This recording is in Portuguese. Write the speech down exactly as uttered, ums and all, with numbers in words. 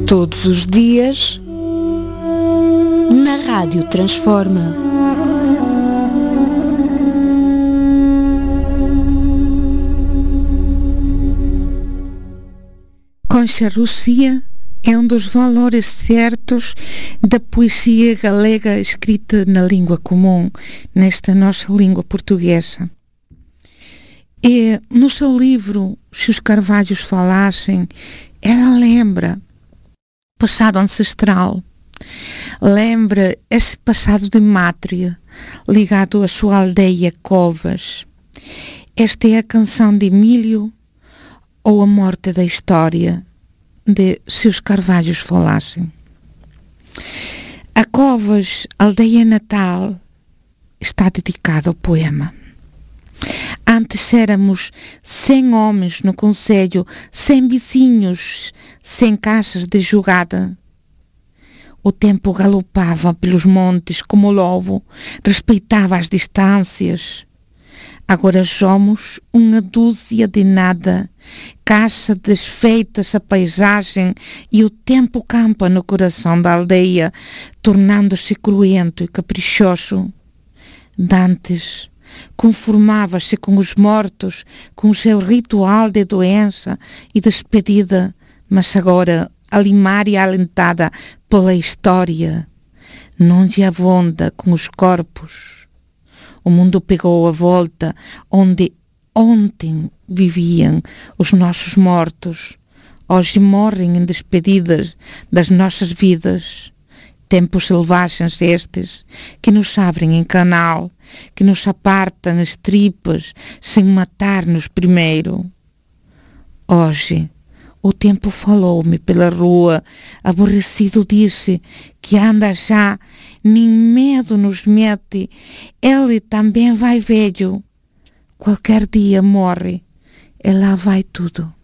Todos os dias, na Rádio Transforma. Concha Lucia é um dos valores certos da poesia galega escrita na língua comum, nesta nossa língua portuguesa. E no seu livro, Se os Carvalhos Falassem, ela lembra o passado ancestral, lembra esse passado de mátria ligado à sua aldeia Covas. Esta é a canção de Emílio, ou a morte da história de Se os Carvalhos Falassem. A Covas, aldeia natal, está dedicada ao poema. Antes éramos cem homens no concelho, cem vizinhos, cem caixas de jogada. O tempo galopava pelos montes como lobo, respeitava as distâncias. Agora somos uma dúzia de nada, caixa desfeitas a paisagem, e o tempo campa no coração da aldeia, tornando-se cruento e caprichoso. Dantes conformava-se com os mortos, com o seu ritual de doença e despedida, mas agora, alimada e alentada pela história, não se avonda com os corpos. O mundo pegou a volta onde ontem viviam os nossos mortos. Hoje morrem em despedidas das nossas vidas. Tempos selvagens estes, que nos abrem em canal, que nos apartam as tripas sem matar-nos primeiro. Hoje, o tempo falou-me pela rua, aborrecido disse que anda já, nem medo nos mete, ele também vai velho. Qualquer dia morre, e lá vai tudo.